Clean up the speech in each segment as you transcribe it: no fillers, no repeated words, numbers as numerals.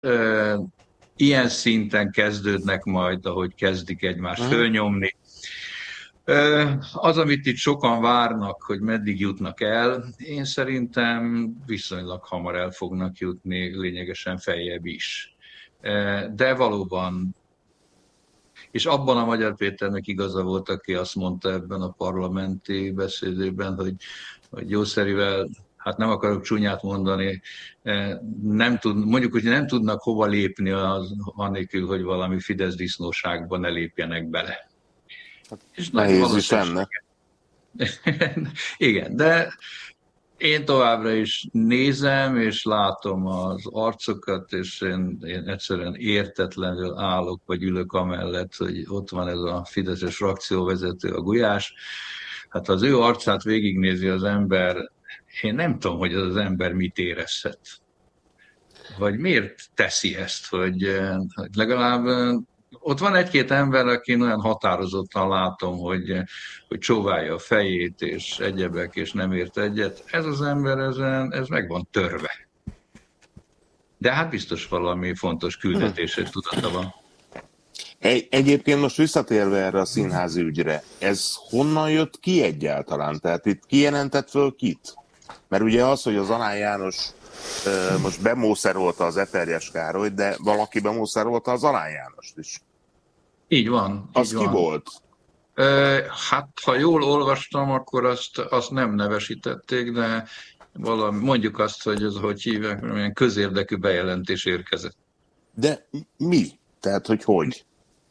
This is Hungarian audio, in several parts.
ilyen szinten kezdődnek majd, ahogy kezdik egymást Uh-huh. fölnyomni. Az, amit itt sokan várnak, hogy meddig jutnak el, én szerintem viszonylag hamar el fognak jutni, lényegesen feljebb is. De valóban, és abban a Magyar Péternek igaza volt, aki azt mondta ebben a parlamenti beszédében, hogy jószerivel, hát nem akarok csúnyát mondani, mondjuk, hogy nem tudnak hova lépni anélkül, hogy valami Fidesz disznóságban ne lépjenek bele. És nagy Nehéz is valószínűség. ennek. Igen, de én továbbra is nézem, és látom az arcokat, és én egyszerűen értetlenül állok, vagy ülök amellett, hogy ott van ez a fideszes frakcióvezető, a Gulyás. Hát ha az ő arcát végignézi az ember, én nem tudom, hogy az ember mit érezhet. Vagy miért teszi ezt, hogy legalább ott van egy-két ember, akin olyan határozottan látom, hogy csóválja a fejét, és egyebek, és nem ért egyet. Ez az ember, ez meg van törve. De hát biztos valami fontos küldetését tudata van. Egyébként most visszatérve erre a színházi ügyre, ez honnan jött ki egyáltalán? Tehát itt kijelentett föl kit? Mert ugye az, hogy az Alán János most bemószerolta az Eperjes Károlyt, de valaki bemószerolta az Alán Jánost is. Így van. Az így ki van. volt? Hát, ha jól olvastam, akkor azt nem nevesítették, de valami, mondjuk azt, hogy ez, hogy hívják, milyen közérdekű bejelentés érkezett. De mi? Tehát, hogy?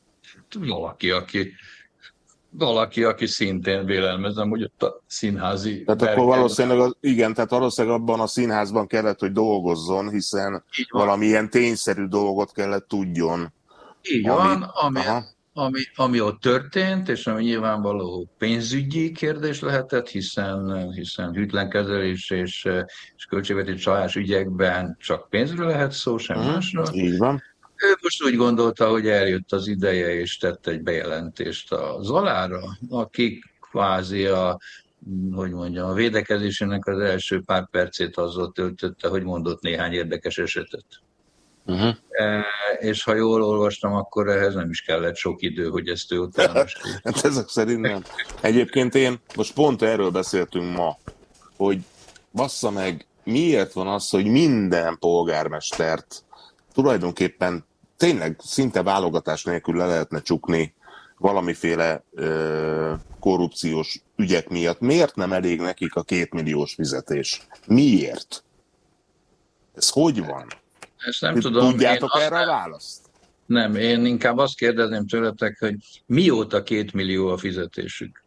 Valaki, aki szintén vélelmezem, hogy ott a színházi... Tehát akkor valószínűleg, tehát valószínűleg abban a színházban kellett, hogy dolgozzon, hiszen valamilyen tényszerű dolgot kellett tudjon. Így van, ami ott történt, és ami nyilvánvaló pénzügyi kérdés lehetett, hiszen hűtlenkezelés és költségvetés csalás ügyekben csak pénzről lehet szó, sem másról. Így van. Ő most úgy gondolta, hogy eljött az ideje, és tett egy bejelentést a Zalára, aki kvázi a védekezésének az első pár percét azzal töltötte, hogy mondott néhány érdekes esetet. Uh-huh. És ha jól olvastam, akkor ehhez nem is kellett sok idő, hogy ezt ő ott elmesélje. Hát ezek szerint nem. Egyébként én most pont erről beszéltünk ma, hogy bassza meg, miért van az, hogy minden polgármestert tulajdonképpen tényleg szinte válogatás nélkül le lehetne csukni valamiféle korrupciós ügyek miatt. Miért nem elég nekik a 2 milliós fizetés? Miért? Ez hogy van? Ezt nem tudom. Tudjátok erre a választ? Nem, én inkább azt kérdezném tőletek, hogy mióta 2 millió a fizetésük?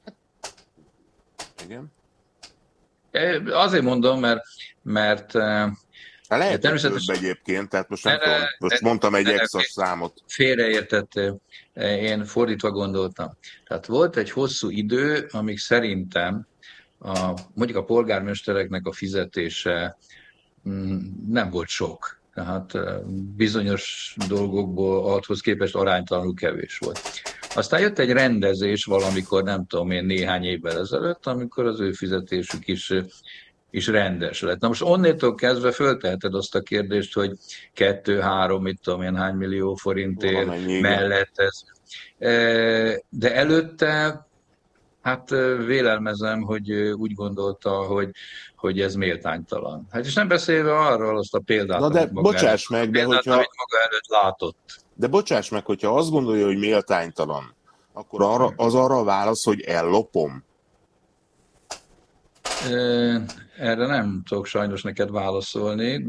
Igen. Azért mondom, mert lehet természetesen egyébként, tehát most nem tudom, most mondtam egy extra számot. Félreértettél, én fordítva gondoltam. Tehát volt egy hosszú idő, amíg szerintem mondjuk a polgármestereknek a fizetése nem volt sok. Tehát bizonyos dolgokból ahhoz képest aránytalanul kevés volt. Aztán jött egy rendezés valamikor, nem tudom én, néhány évvel ezelőtt, amikor az ő fizetésük is rendes lett. Na most onnétól kezdve fölteheted azt a kérdést, hogy 2-3, mit tudom én, hány millió forintért mellett ez. De előtte, hát vélelmezem, hogy úgy gondolta, hogy ez méltánytalan. Hát és nem beszélve arról azt a példát, amit maga előtt látott. De bocsáss meg, hogyha azt gondolja, hogy méltánytalan, akkor az arra a válasz, hogy ellopom? Erre nem tudok sajnos neked válaszolni,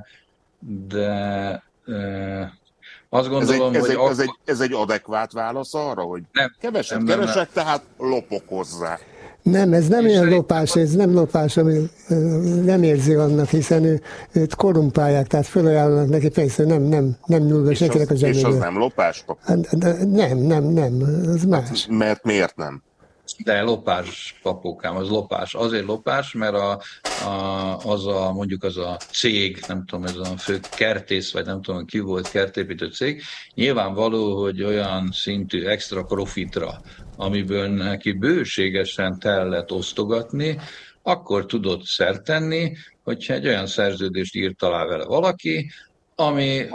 de azt gondolom, hogy... Ez egy adekvát válasz arra, hogy keveset keresek, tehát lopok hozzá. Nem, ez nem ilyen lopás, ez nem lopás, ami nem érzi annak, hiszen őt korrumpálják, tehát felajánlanak neki pénzt, nem nyúlva senkinek a zsebéből. És az nem lopás? Nem, az más. Mert miért nem? De lopás, papókám, az lopás. Azért lopás, mert mondjuk az a cég, nem tudom, ez a fő kertész, vagy nem tudom, ki volt kertépítő cég, nyilvánvaló, hogy olyan szintű extra profitra, amiből neki bőségesen kellett osztogatni, akkor tudott szert tenni, hogyha egy olyan szerződést írt alá vele valaki, ami